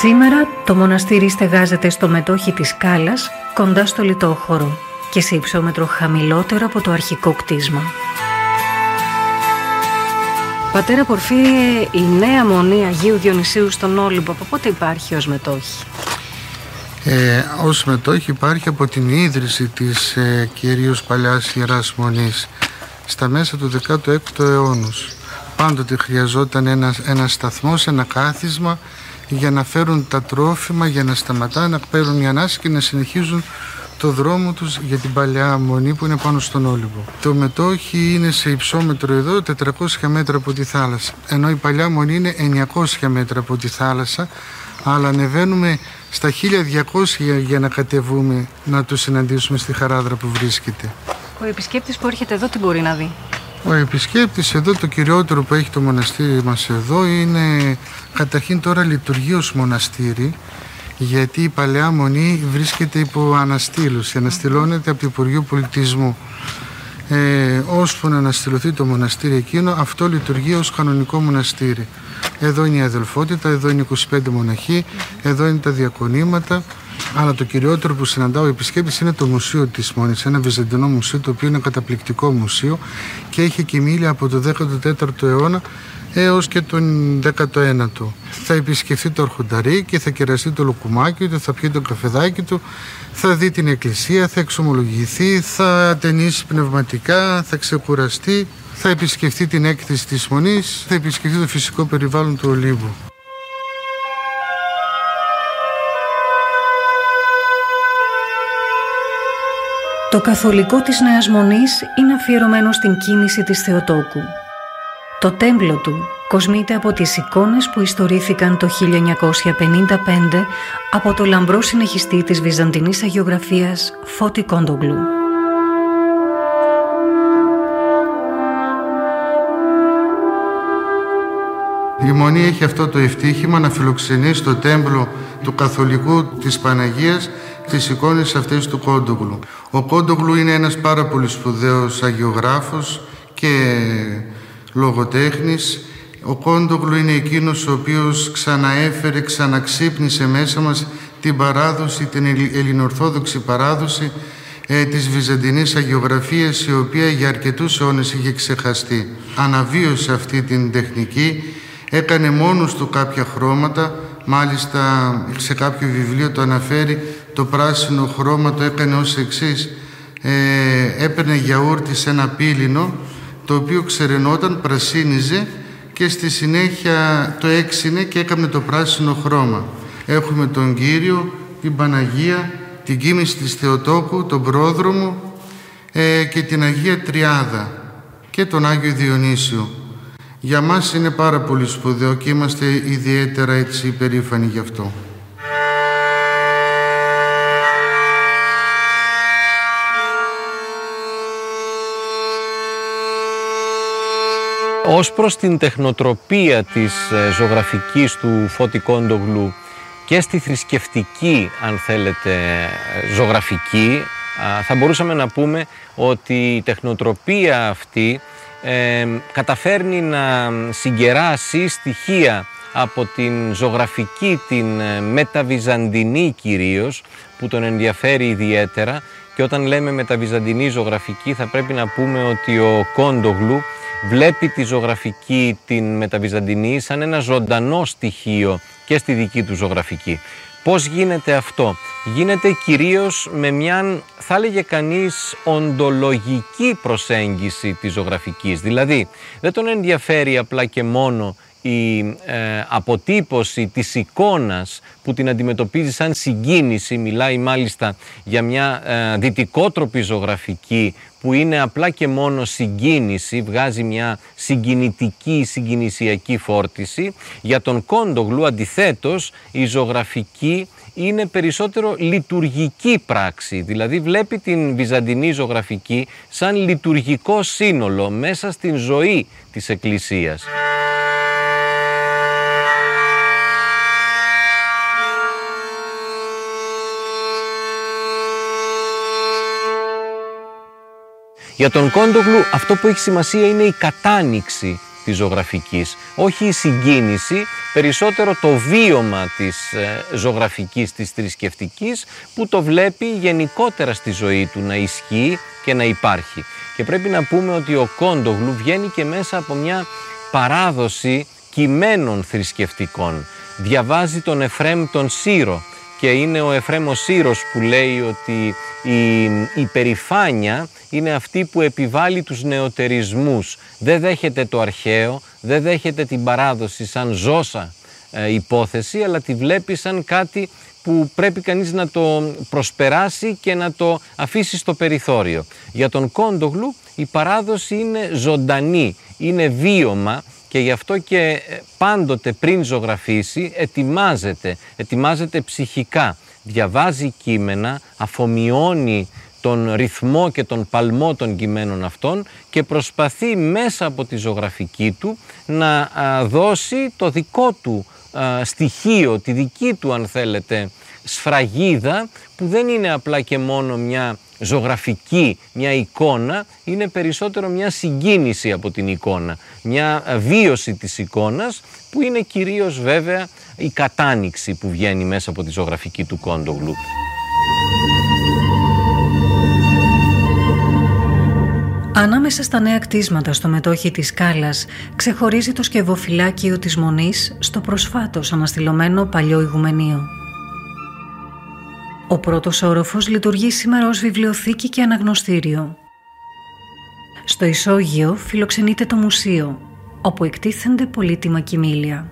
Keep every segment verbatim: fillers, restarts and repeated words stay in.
Σήμερα το μοναστήρι στεγάζεται στο μετόχι της Σκάλας, κοντά στο Λιτόχωρο και σε υψόμετρο χαμηλότερο από το αρχικό κτίσμα. Πατέρα Πορφύριε, η νέα μονή Αγίου Διονυσίου στον Όλυμπο από πότε υπάρχει ως μετόχι? Ε, ως μετόχι υπάρχει από την ίδρυση της ε, κυρίως παλιάς Ιεράς Μονής στα μέσα του δεκάτου έκτου αιώνος. Πάντοτε χρειαζόταν ένας, ένας σταθμός, ένα κάθισμα για να φέρουν τα τρόφιμα, για να σταματάνε, να παίρνουν μια ανάσα και να συνεχίζουν το δρόμο τους για την παλιά μονή που είναι πάνω στον Όλυμπο. Το μετόχι είναι σε υψόμετρο εδώ τετρακόσια μέτρα από τη θάλασσα, ενώ η παλιά μονή είναι εννιακόσια μέτρα από τη θάλασσα, αλλά ανεβαίνουμε στα χίλια διακόσια για να κατεβούμε να το συναντήσουμε στη Χαράδρα που βρίσκεται. Ο επισκέπτης που έρχεται εδώ τι μπορεί να δει? Ο επισκέπτης εδώ, το κυριότερο που έχει το μοναστήρι μας εδώ είναι καταρχήν τώρα λειτουργεί ως μοναστήρι, γιατί η παλαιά μονή βρίσκεται υπό αναστήλωση, αναστηλώνεται από το Υπουργείο Πολιτισμού. Ε, ώσπου να αναστηλωθεί το μοναστήρι εκείνο, αυτό λειτουργεί ως κανονικό μοναστήρι. Εδώ είναι η αδελφότητα, εδώ είναι είκοσι πέντε μοναχοί, εδώ είναι τα διακονήματα. Αλλά το κυριότερο που συναντάω ο επισκέπτης είναι το μουσείο της Μονής, ένα βυζαντινό μουσείο το οποίο είναι καταπληκτικό μουσείο και έχει κοιμήλια από το δέκατο τέταρτο αιώνα έως και τον δέκατο ένατο. Θα επισκεφθεί το αρχονταρί και θα κεραστεί το λουκουμάκι του, θα πιει το καφεδάκι του, θα δει την εκκλησία, θα εξομολογηθεί, θα ατενίσει πνευματικά, θα ξεκουραστεί, θα επισκεφθεί την έκθεση της Μονής, θα επισκεφθεί το φυσικό περιβάλλον του Ολύμπου. Το καθολικό της Νέας Μονής είναι αφιερωμένο στην κίνηση της Θεοτόκου. Το τέμπλο του κοσμείται από τις εικόνες που ιστορήθηκαν το χίλια εννιακόσια πενήντα πέντε από το λαμπρό συνεχιστή της βυζαντινής αγιογραφίας Φώτη Κόντογλου. Η Μονή έχει αυτό το ευτύχημα να φιλοξενεί στο τέμπλο του καθολικού της Παναγίας τις εικόνες αυτές του Κόντογλου. Ο Κόντογλου είναι ένας πάρα πολύ σπουδαίος αγιογράφος και λογοτέχνης. Ο Κόντογλου είναι εκείνος ο οποίος ξαναέφερε, ξαναξύπνησε μέσα μας την παράδοση, την ελληνοορθόδοξη παράδοση ε, της βυζαντινής αγιογραφίας, η οποία για αρκετούς αιώνες είχε ξεχαστεί. Αναβίωσε αυτή την τεχνική, έκανε μόνος του κάποια χρώματα, μάλιστα σε κάποιο βιβλίο το αναφέρει, το πράσινο χρώμα το έκανε ως εξής. Ε, έπαιρνε γιαούρτι σε ένα πύλινο, το οποίο ξεραινόταν, πρασίνιζε και στη συνέχεια το έξινε και έκανε το πράσινο χρώμα. Έχουμε τον Κύριο, την Παναγία, την κοίμηση της Θεοτόκου, τον Πρόδρομο ε, και την Αγία Τριάδα και τον Άγιο Διονύσιο. Για μας είναι πάρα πολύ σπουδαίο και είμαστε ιδιαίτερα έτσι υπερήφανοι γι' αυτό. Ως προς την τεχνοτροπία της ζωγραφικής του Φώτη Κόντογλου και στη θρησκευτική, αν θέλετε, ζωγραφική, θα μπορούσαμε να πούμε ότι η τεχνοτροπία αυτή ε, καταφέρνει να συγκεράσει στοιχεία από την ζωγραφική, την μεταβυζαντινή κυρίως, που τον ενδιαφέρει ιδιαίτερα, και όταν λέμε μεταβυζαντινή ζωγραφική θα πρέπει να πούμε ότι ο Κόντογλου βλέπει τη ζωγραφική την μεταβυζαντινή σαν ένα ζωντανό στοιχείο και στη δική του ζωγραφική. Πώς γίνεται αυτό? Γίνεται κυρίως με μια, θα έλεγε κανείς, οντολογική προσέγγιση της ζωγραφικής. Δηλαδή, δεν τον ενδιαφέρει απλά και μόνο η ε, αποτύπωση της εικόνας που την αντιμετωπίζει σαν συγκίνηση. Μιλάει μάλιστα για μια ε, δυτικότροπη ζωγραφική που είναι απλά και μόνο συγκίνηση, βγάζει μια συγκινητική, συγκινησιακή φόρτιση. Για τον Κόντογλου αντιθέτως η ζωγραφική είναι περισσότερο λειτουργική πράξη, δηλαδή βλέπει την βυζαντινή ζωγραφική σαν λειτουργικό σύνολο μέσα στην ζωή της Εκκλησίας. Για τον Κόντογλου αυτό που έχει σημασία είναι η κατάνοιξη της ζωγραφικής, όχι η συγκίνηση, περισσότερο το βίωμα της ζωγραφικής, της θρησκευτικής, που το βλέπει γενικότερα στη ζωή του να ισχύει και να υπάρχει. Και πρέπει να πούμε ότι ο Κόντογλου βγαίνει και μέσα από μια παράδοση κειμένων θρησκευτικών. Διαβάζει τον Εφραίμ τον Σύρο και είναι ο Εφραίμ ο Σύρος που λέει ότι η υπερηφάνεια είναι αυτή που επιβάλλει τους νεωτερισμούς. Δεν δέχεται το αρχαίο, δεν δέχεται την παράδοση σαν ζώσα ε, υπόθεση, αλλά τη βλέπει σαν κάτι που πρέπει κανείς να το προσπεράσει και να το αφήσει στο περιθώριο. Για τον Κόντογλου η παράδοση είναι ζωντανή, είναι βίωμα, και γι' αυτό και πάντοτε πριν ζωγραφίσει ετοιμάζεται, ετοιμάζεται ψυχικά. Διαβάζει κείμενα, αφομοιώνει τον ρυθμό και τον παλμό των κειμένων αυτών και προσπαθεί μέσα από τη ζωγραφική του να δώσει το δικό του στοιχείο, τη δική του, αν θέλετε, σφραγίδα, που δεν είναι απλά και μόνο μια ζωγραφική, μια εικόνα, είναι περισσότερο μια συγκίνηση από την εικόνα, μια βίωση της εικόνας, που είναι κυρίως βέβαια η κατάνοιξη που βγαίνει μέσα από τη ζωγραφική του Κόντογλου. Ανάμεσα στα νέα κτίσματα στο μετόχι της Σκάλας ξεχωρίζει το σκευοφυλάκιο της Μονής στο προσφάτως αναστηλωμένο παλιό ηγουμενείο. Ο πρώτος όροφος λειτουργεί σήμερα ως βιβλιοθήκη και αναγνωστήριο. Στο ισόγειο φιλοξενείται το μουσείο, όπου εκτίθενται πολύτιμα κοιμήλια.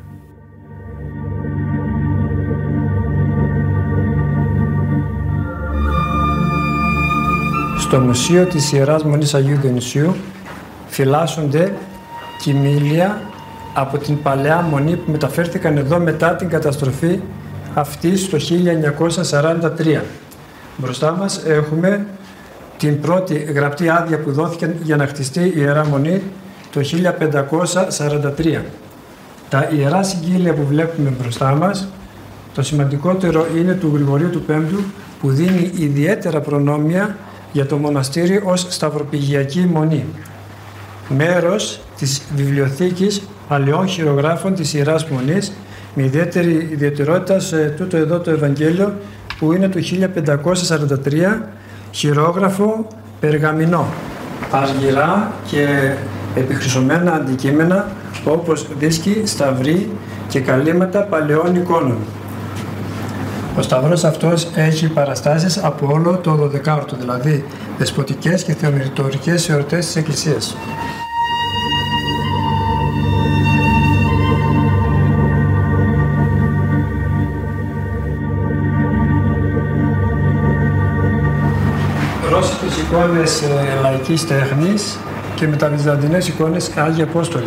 Στο Μουσείο της Ιεράς Μονής Αγίου Διονυσίου φυλάσσονται κοιμήλια από την παλαιά μονή που μεταφέρθηκαν εδώ μετά την καταστροφή αυτής το χίλια εννιακόσια σαράντα τρία. Μπροστά μας έχουμε την πρώτη γραπτή άδεια που δόθηκε για να χτιστεί η Ιερά Μονή το χίλια πεντακόσια σαράντα τρία. Τα ιερά συγκύλια που βλέπουμε μπροστά μας, το σημαντικότερο είναι του Γρηγορίου του Πέμπτου, που δίνει ιδιαίτερα προνόμια για το μοναστήρι ως σταυροπηγιακή μονή. Μέρος της βιβλιοθήκης παλαιών χειρογράφων της Ιεράς Μονής, με ιδιαίτερη ιδιαιτερότητα σε τούτο εδώ το Ευαγγέλιο, που είναι το χίλια πεντακόσια σαράντα τρία, χειρόγραφο περγαμηνό, αργυρά και επιχρυσωμένα αντικείμενα όπως δίσκοι, σταυροί και καλύματα παλαιών εικόνων. Ο σταυρός αυτός έχει παραστάσεις από όλο το δωδεκάωρτο, δηλαδή δεσποτικές και θεομηρητορικές εορτές της Εκκλησίας. Ρώσικες εικόνες ε, λαϊκής τέχνης και μεταβυζαντινές εικόνες Άγιοι Απόστολοι.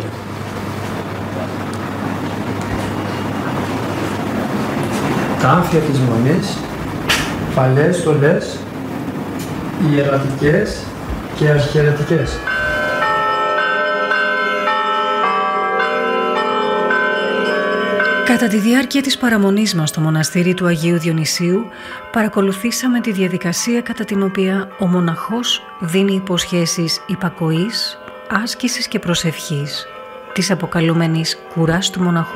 Τα άμφια της Μονής, παλαιές στολές, ιερατικές και αρχιερατικές. Κατά τη διάρκεια της παραμονής μας στο μοναστήρι του Αγίου Διονυσίου, παρακολουθήσαμε τη διαδικασία κατά την οποία ο μοναχός δίνει υποσχέσεις υπακοής, άσκησης και προσευχής, της αποκαλούμενης κουράς του μοναχού.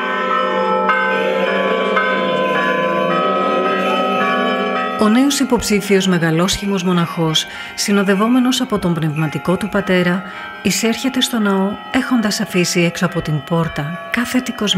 Ο νέος υποψήφιος μεγαλόσχημος μοναχός, συνοδευόμενος από τον πνευματικό του πατέρα, εισέρχεται στο ναό έχοντας αφήσει έξω από την πόρτα κάθε